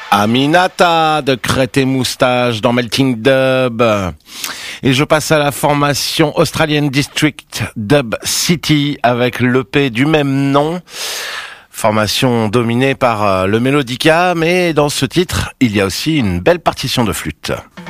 Aminata de Crête et Moustache dans Melting Dub. Et je passe à la formation Australian District Dub City avec l'EP du même nom. Formation dominée par le mélodica, mais dans ce titre, il y a aussi une belle partition de flûte.